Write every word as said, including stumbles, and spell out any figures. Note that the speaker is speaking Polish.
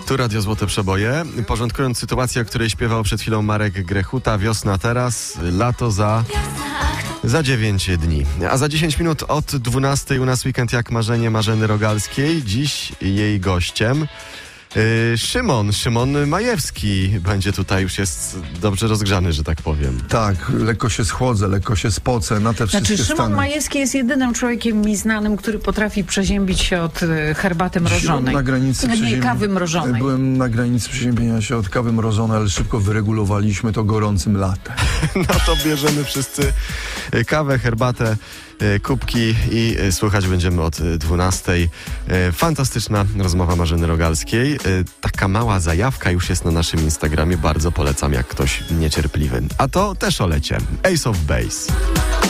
Tu Radio Złote Przeboje. Porządkując sytuację, o której śpiewał przed chwilą Marek Grechuta. Wiosna teraz, lato za... Za dziewięć dni. A za dziesięć minut od dwunastej u nas weekend jak marzenie Marzeny Rogalskiej. Dziś jej gościem Yy, Szymon, Szymon Majewski będzie tutaj, już jest dobrze rozgrzany, że tak powiem. Tak, lekko się schłodzę, lekko się spocę na te wszystkie Znaczy, Szymon stany. Majewski jest jedynym człowiekiem mi znanym, który potrafi przeziębić się od y, herbaty mrożonej. Na granicy Nie, przeziębi... kawy mrożonej. Byłem na granicy przeziębienia się od kawy mrożonej, ale szybko wyregulowaliśmy to gorącym latem. No to bierzemy wszyscy kawę, herbatę, kubki i słuchać będziemy od dwunastej. Fantastyczna rozmowa Marzeny Rogalskiej. Taka mała zajawka już jest na naszym Instagramie. Bardzo polecam, jak ktoś niecierpliwy. A to też o lecie. Ace of Base.